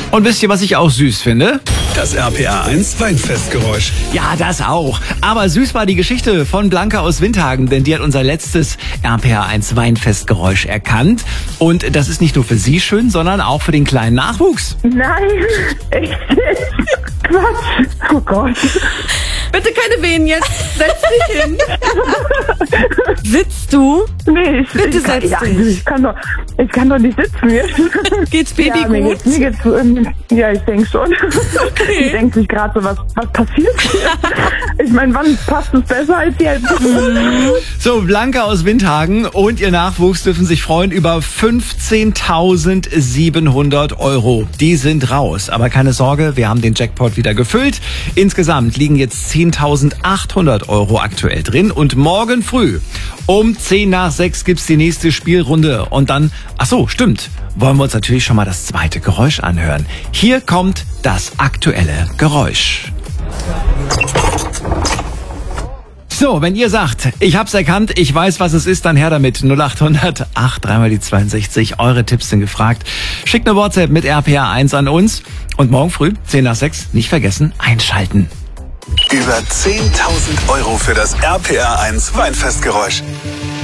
Und wisst ihr, was ich auch süß finde? Das RPR 1 Weinfestgeräusch. Ja, das auch. Aber süß war die Geschichte von Blanca aus Windhagen, denn die hat unser letztes RPR 1 Weinfestgeräusch erkannt. Und das ist nicht nur für sie schön, sondern auch für den kleinen Nachwuchs. Nein, echt jetzt? Quatsch. Oh Gott. Bitte keine Wehen jetzt. Setz dich hin. Sitzt du? Nee, Bitte setz dich. Ich kann doch nicht sitzen. Geht's Baby Ja, gut? mir geht's ja, ich denke schon. Okay. Die denkt sich gerade so, was passiert hier? Ich meine, wann passt es besser als jetzt? So, Blanca aus Windhagen und ihr Nachwuchs dürfen sich freuen über 15.700 €. Die sind raus. Aber keine Sorge, wir haben den Jackpot wieder gefüllt. Insgesamt liegen jetzt 10.800 € aktuell drin. Und morgen früh um 5:10 gibt's die nächste Spielrunde. Und dann, ach so, stimmt, wollen wir uns natürlich schon mal das zweite Geräusch anhören. Hier kommt das aktuelle Geräusch. So, wenn ihr sagt, ich hab's erkannt, ich weiß, was es ist, dann her damit. 0800 83 die 62. Eure Tipps sind gefragt. Schickt eine WhatsApp mit RPR 1 an uns. Und morgen früh, 5:10, nicht vergessen, einschalten. Über 10.000 € für das RPR 1 Weinfestgeräusch.